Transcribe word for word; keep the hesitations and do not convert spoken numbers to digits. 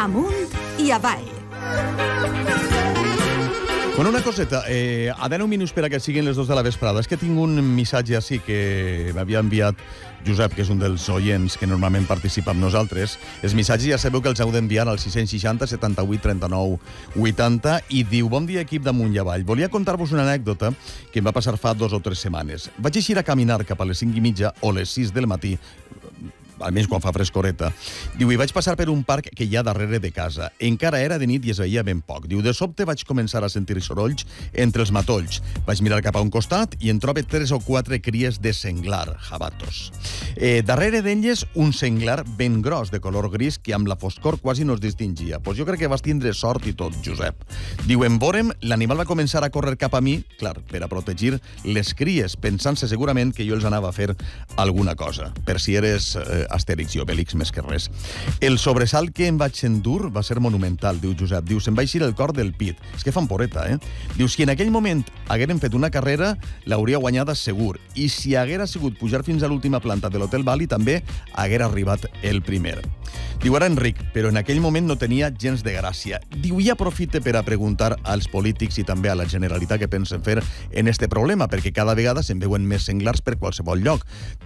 Amunt i avall. Bueno, una coseta, eh, a deu minuts per a que siguin les dos de la vesprada. És que tinc un missatge així que m'havia enviat Josep, que és un dels oients que normalment participa amb nosaltres. Els missatges ja sabeu que els heu d'enviar al sis seixanta, setanta-vuit, trenta-nou, vuitanta i diu: bon dia, equip d'Amunt i Avall. Volia contar-vos una anècdota que em va passar fa dos o tres setmanes. Vaig eixir a caminar cap a les cinc i mitja o les sis del matí, almenys quan fa frescoreta. Diu, i vaig passar per un parc que hi ha darrere de casa. Encara era de nit i es veia ben poc. Diu, de sobte vaig començar a sentir sorolls entre els matolls. Vaig mirar cap a un costat i en trobe tres o quatre cries de senglar, jabatos. Eh, darrere d'elles, un senglar ben gros, de color gris, que amb la foscor quasi no es distingia. Pues jo crec que vas tindre sort i tot, Josep. Diu, en veure'm, l'animal va començar a córrer cap a mi, clar, per a protegir les cries, pensant-se segurament que jo els anava a fer alguna cosa. Per si eres eh, Astèrix i Obélix més que res. El sobresalt que em vaig endur va ser monumental, diu Josep. Diu, se'n va eixir el cor del pit. És que fan poreta, eh? Diu, si en aquell moment hagueren fet una carrera, l'hauria guanyada segur. I si haguera sigut pujar fins a l'última planta de l'Hotel Bali, també haguera arribat el primer. Diu, era Enric, però en aquell moment no tenia gens de gràcia. Diu, i aprofite per a preguntar als polítics i també a la Generalitat què pensen fer en este problema, perquè cada vegada se'n veuen més senglars per qualsevol lloc.